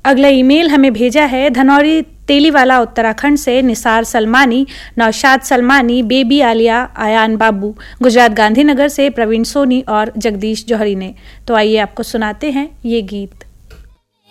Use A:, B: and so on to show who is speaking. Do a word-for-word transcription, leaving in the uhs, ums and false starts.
A: अगला ईमेल हमें भेजा है धनौरी तेलीवाला उत्तराखंड से निसार सलमानी, नौशाद सलमानी, बेबी आलिया, आयान बाबू, गुजरात गांधीनगर से प्रवीण सोनी और जगदीश जौहरी ने। तो आइए आपको सुनाते हैं ये गीत।